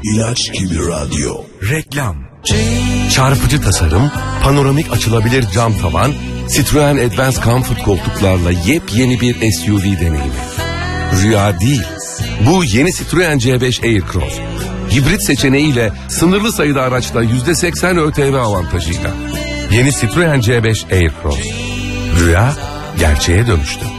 İlaç gibi radyo. Reklam. Çarpıcı tasarım, panoramik açılabilir cam tavan, Citroen Advance Comfort koltuklarla yepyeni bir SUV deneyimi. Rüya değil, bu yeni Citroen C5 Aircross. Hibrit seçeneğiyle sınırlı sayıda araçla %80 ÖTV avantajıyla. Yeni Citroen C5 Aircross. Rüya gerçeğe dönüştü.